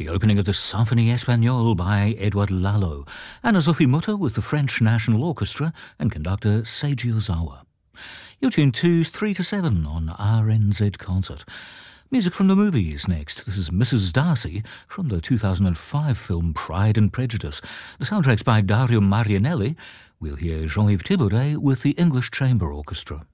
the opening of the Symphonie Espagnole by Edouard Lalo, and Azufi Mutter with the French National Orchestra and conductor Seiji Ozawa. You're tuned to 3 to 7 on RNZ Concert. Music from the movies next. This is Mrs. Darcy from the 2005 film Pride and Prejudice. The soundtrack's by Dario Marianelli. We'll hear Jean-Yves Thibaudet with the English Chamber Orchestra.